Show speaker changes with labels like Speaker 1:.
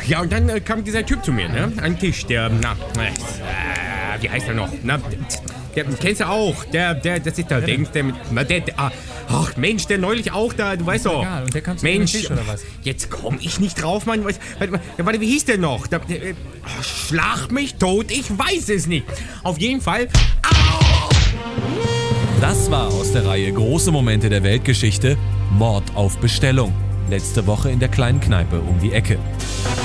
Speaker 1: Ja, und dann kam dieser Typ zu mir, ne? An den Tisch, der, wie heißt er noch? Der kennst du auch, das ist der Dings, ach Mensch, der neulich auch da, du weißt doch.
Speaker 2: Egal, und der kam zu
Speaker 1: Mensch,
Speaker 2: Tisch, oder was?
Speaker 1: Jetzt komm ich nicht drauf, Mann. Warte, wie hieß der noch? Schlag mich tot, ich weiß es nicht. Auf jeden Fall, au!
Speaker 3: Das war aus der Reihe Große Momente der Weltgeschichte, Mord auf Bestellung. Letzte Woche in der kleinen Kneipe um die Ecke.